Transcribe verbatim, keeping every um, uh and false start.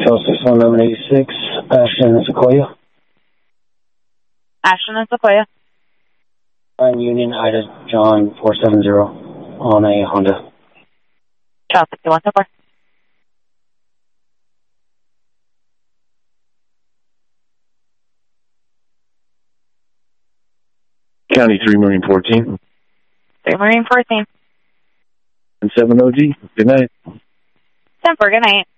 Charles six one eleven eighty-six, Ashton and Sequoia. Ashton and Sequoia. Ryan Union, Ida John four seven zero on a Honda. Charles six one so far. County three Marine fourteen. three Marine fourteen. And seven O G. Good night. ten four, good night.